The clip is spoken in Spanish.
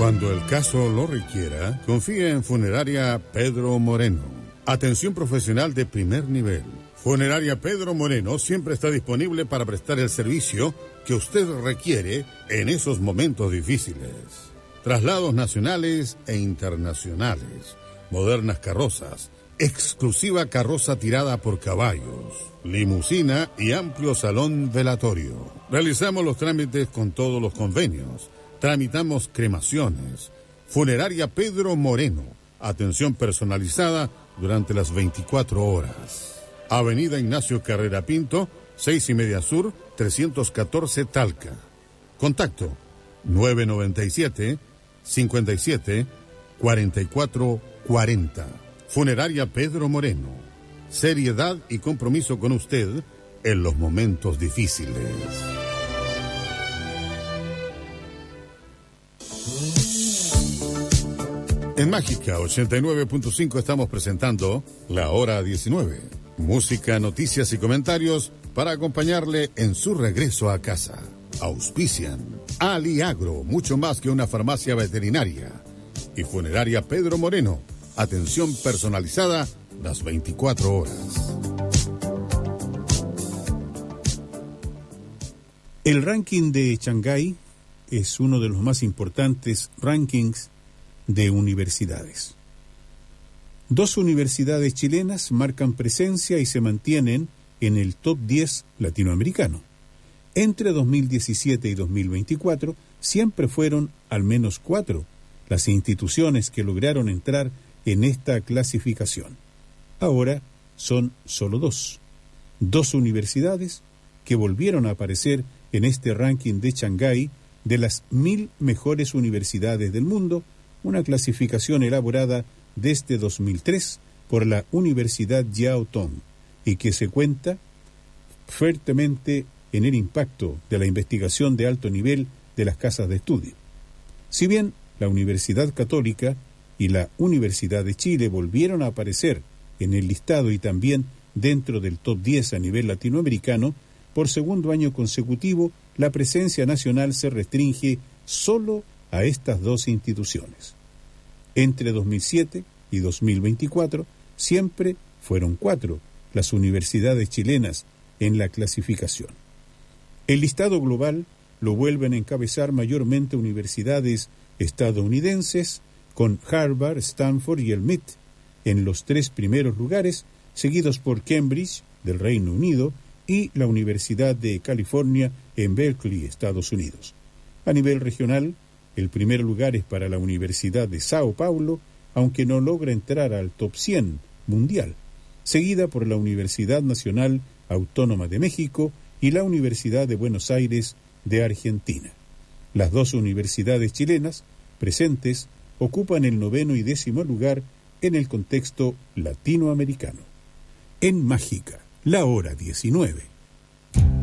Cuando el caso lo requiera, confíe en Funeraria Pedro Moreno. Atención profesional de primer nivel. Funeraria Pedro Moreno siempre está disponible para prestar el servicio que usted requiere en esos momentos difíciles. Traslados nacionales e internacionales, modernas carrozas, exclusiva carroza tirada por caballos, limusina y amplio salón velatorio. Realizamos los trámites con todos los convenios. Tramitamos cremaciones. Funeraria Pedro Moreno. Atención personalizada durante las 24 horas. Avenida Ignacio Carrera Pinto, 6:30 Sur, 314 Talca. Contacto 997-57-4440. Funeraria Pedro Moreno. Seriedad y compromiso con usted en los momentos difíciles. En Mágica 89.5 estamos presentando La Hora 19. Música, noticias y comentarios para acompañarle en su regreso a casa. Auspician Aliagro, mucho más que una farmacia veterinaria. Y Funeraria Pedro Moreno, atención personalizada las 24 horas. El ranking de Shanghái es uno de los más importantes rankings de universidades. 2 universidades chilenas marcan presencia y se mantienen en el top 10 latinoamericano. Entre 2017 y 2024 siempre fueron al menos 4 las instituciones que lograron entrar en esta clasificación. Ahora son solo 2. 2 universidades que volvieron a aparecer en este ranking de Shanghái de las 1000 mejores universidades del mundo, una clasificación elaborada desde 2003 por la Universidad Jiao Tong y que se cuenta fuertemente en el impacto de la investigación de alto nivel de las casas de estudio. Si bien la Universidad Católica y la Universidad de Chile volvieron a aparecer en el listado y también dentro del top 10 a nivel latinoamericano, por segundo año consecutivo la presencia nacional se restringe solo a estas 2 instituciones. Entre 2007 y 2024 siempre fueron 4 las universidades chilenas en la clasificación. El listado global lo vuelven a encabezar mayormente universidades estadounidenses, con Harvard, Stanford y el MIT en los 3 primeros lugares, seguidos por Cambridge, del Reino Unido, y la Universidad de California en Berkeley, Estados Unidos. A nivel regional, el primer lugar es para la Universidad de Sao Paulo, aunque no logra entrar al top 100 mundial, seguida por la Universidad Nacional Autónoma de México y la Universidad de Buenos Aires de Argentina. Las 2 universidades chilenas presentes ocupan el 9º y 10º lugar en el contexto latinoamericano. En Mágica, la hora 19.